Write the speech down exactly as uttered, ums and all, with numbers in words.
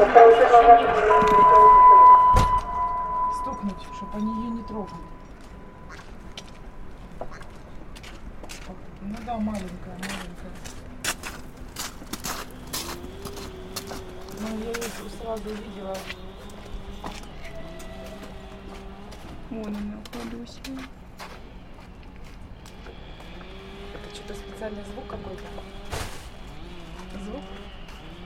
Стукнуть, чтобы они ее не трогали. Ну да, маленькая, маленькая. Но я ее сразу увидела. Вон она, Ходосия. Это что-то специальный звук какой-то. Звук?